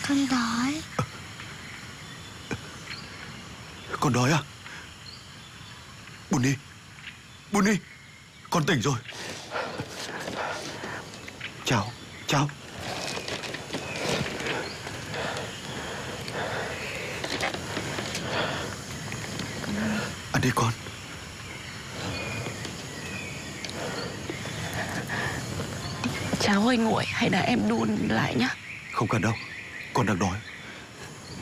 Con đói. Con đói à? Bunny, Bunny, con tỉnh rồi. Chào, chào. Ăn đi con. Cháu hơi nguội, hay là em đun lại nhá? Không cần đâu, con đang đói.